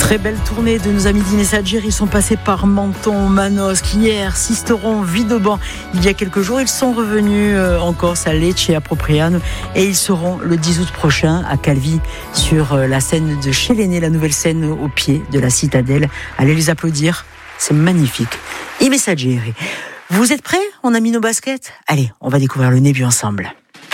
Très belle tournée de nos amis d'Inesagir. Ils sont passés par Menton, Manosque, hier, Sisteron, Videban. Il y a quelques jours, ils sont revenus en Corse, à Lecce, à Propriano. Et ils seront le 10 août prochain à Calvi, sur la scène de chez l'Aîné, la nouvelle scène au pied de la citadelle. Allez les applaudir, c'est magnifique. Inesagir. Vous êtes prêts? On a mis nos baskets? Allez, on va découvrir le Nebu ensemble.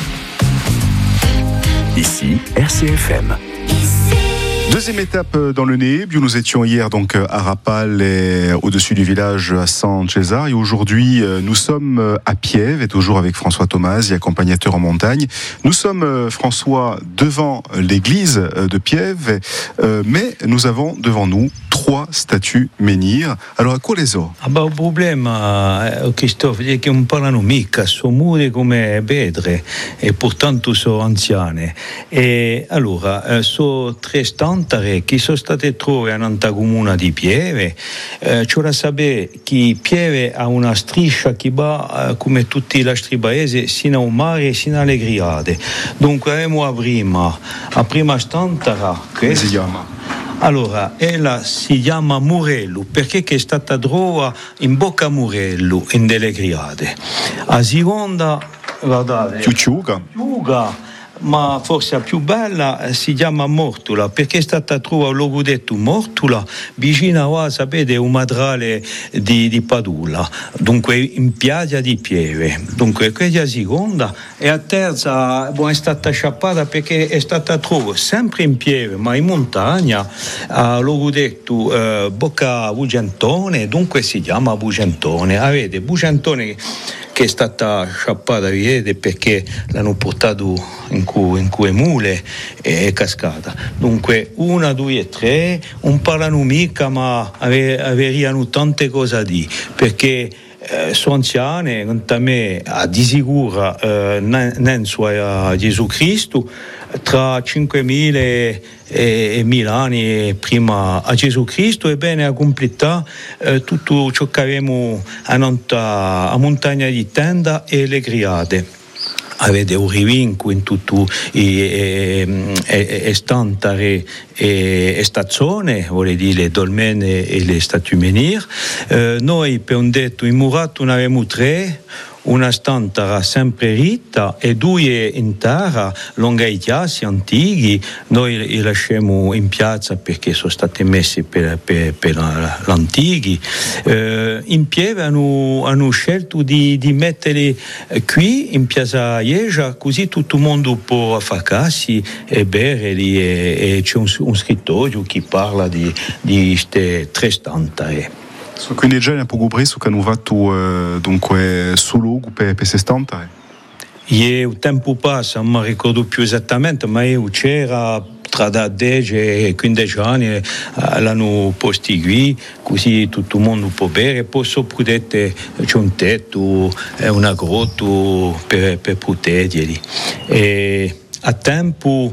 Ici, RCFM. Deuxième étape dans le Nebu. Nous étions hier donc à Rapal et au-dessus du village à San Cesare. Et aujourd'hui, nous sommes à Piève et toujours avec François Tomasi, accompagnateur en montagne. Nous sommes, François, devant l'église de Piève, mais nous avons devant nous 3 statues menhir. Alors, a quale so? Il problema, Christophe, è che non parlano mica, sono muri come pedre e portanto sono anziane. E allora, sono 3 stantare che sono state trovate a Nanta Comuna di Pieve. C'è da sapere che Pieve ha una striscia che va, come tutti gli altri paesi, sino al mare e sino alle Griade. Dunque, abbiamo la prima stantara, Come si chiama? Allora, ella si chiama Murello perché è stata trovata in bocca a Murello in delle Griade. La seconda, guardate, Ciucciuga, ma forse la più bella si chiama Mortula perché è stata trovata un luogo detto Mortula vicino a, sapete, un madrale di Padula, dunque in piazza di Pieve. Dunque quella è la seconda. E la terza è stata sciappata perché è stata trovata sempre in Pieve ma in montagna a luogo detto Bocca Bugentone, dunque si chiama Bugentone. Avete Bugentone che è stata sciappata, vedete, perché l'hanno portato in cue mule e è cascata. Dunque 1, 2 e 3 non parlano mica ma avevano tante cose a dire perché sono anziane come me, di sicuro non a Gesù Cristo, tra 5.000 e 1.000 anni prima a Gesù Cristo, e bene a completare tutto ciò che avevamo a montagna di Tenda e le Griade. Avete un rivinco in tutto e stantare e stazione, vuol dire le dolmene e le statue menhir. Noi per un detto in murato ne avevamo 3, una stantara sempre ritta e 2 in terra, lungo i chiassi antichi. Noi li lasciamo in piazza perché sono stati messi per l'antichi. In Pieve hanno scelto di metterli qui in piazza Ieja, così tutto il mondo può affacarsi e bere lì, e c'è un scrittoio che parla di queste 3 stantare. Quindi già un po' preso che hanno fatto dunque sul luogo per queste stantare? Il tempo passa, non mi ricordo più esattamente, ma io c'era tra 10 e 15 anni, l'hanno posti qui, così tutto il mondo può bere, poi sopra c'è un tetto, una grotta per proteggerli. E a tempo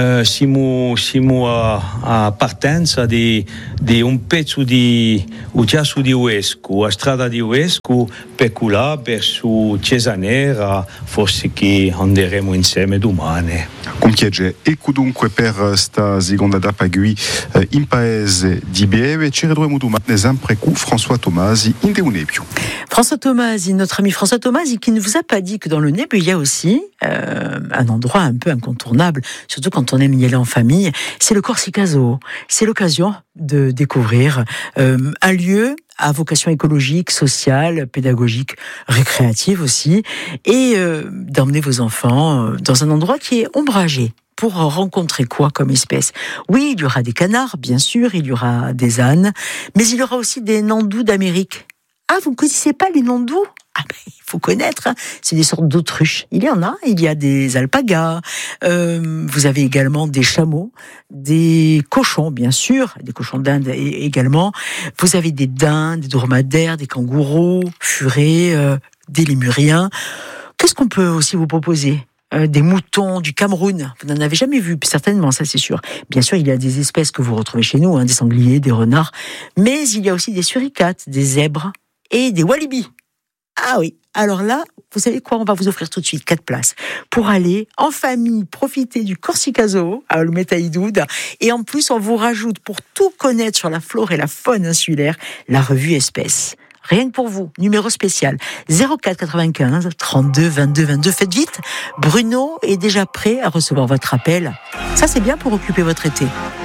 siamo a partenza di un pezzo di Chiasso di Uesco, a strada di Uesco, per là verso Cesanera, forse che andremo insieme domani. Come chiede, e dunque per sta seconda tappa qui in paese di Pieve, ci ritroviamo domani sempre con François Tomasi in De Nebu. François Tomasi, notre ami François Tomasi, qui ne vous a pas dit que dans le Nebu, il y a aussi un endroit un peu incontournable, surtout quand on aime y aller en famille, c'est le Corsica Zoo. C'est l'occasion de découvrir un lieu à vocation écologique, sociale, pédagogique, récréative aussi, et d'emmener vos enfants dans un endroit qui est ombragé. Pour rencontrer quoi comme espèce? Oui, il y aura des canards, bien sûr, il y aura des ânes, mais il y aura aussi des nandous d'Amérique. Ah, vous ne connaissez pas les nandous? Ah ben, il faut connaître, hein. C'est des sortes d'autruches. Il y en a, il y a des alpagas, vous avez également des chameaux, des cochons, bien sûr, des cochons d'Inde également. Vous avez des daims, des dromadaires, des kangourous, furets, des lémuriens. Qu'est-ce qu'on peut aussi vous proposer? Des moutons du Cameroun, vous n'en avez jamais vu, certainement, ça c'est sûr. Bien sûr, il y a des espèces que vous retrouvez chez nous, hein, des sangliers, des renards, mais il y a aussi des suricates, des zèbres et des walibi. Ah oui, alors là, vous savez quoi, on va vous offrir tout de suite 4 places pour aller en famille profiter du Corsica Zoo à Olmeta-Idoude. Et en plus, on vous rajoute, pour tout connaître sur la flore et la faune insulaire, la revue Espèces. Rien que pour vous, numéro spécial 04 95 32 22 22. Faites vite, Bruno est déjà prêt à recevoir votre appel. Ça, c'est bien pour occuper votre été.